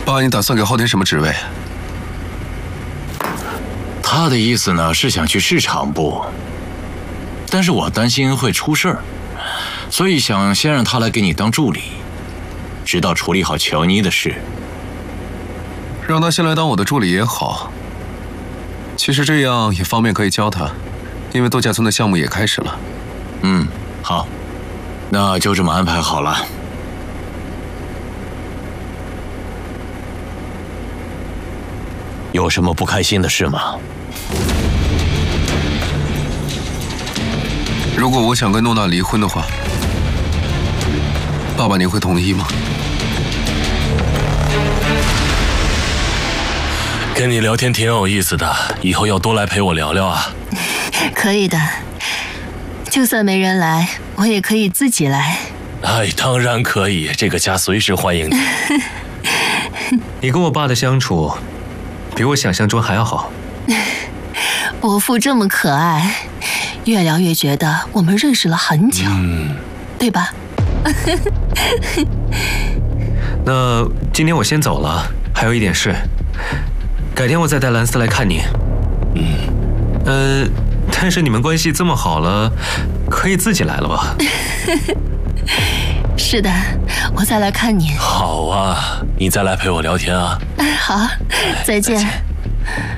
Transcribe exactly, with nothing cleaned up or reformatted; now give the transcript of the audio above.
爸，你打算给昊天什么职位？ 他的意思呢是想去市场部，但是我担心会出事儿，所以想先让他来给你当助理，直到处理好乔妮的事。 让他先来当我的助理也好。其实这样也方便可以教他，因为度假村的项目也开始了。 嗯，好，那就这么安排好了。有什么不开心的事吗？ 如果我想跟诺娜离婚的话，爸爸您会同意吗？ 跟你聊天挺有意思的，以后要多来陪我聊聊啊。 可以的，就算没人来，我也可以自己来。 哎，当然可以，这个家随时欢迎你。 你跟我爸的相处，比我想象中还要好。 伯父这么可爱，越聊越觉得我们认识了很久，嗯、对吧？ 那今天我先走了，还有一点事。改天我再带兰斯来看你。 嗯， 呃，但是你们关系这么好了，可以自己来了吧？ 是的，我再来看你。 好啊，你再来陪我聊天啊。 好，再见。 再见。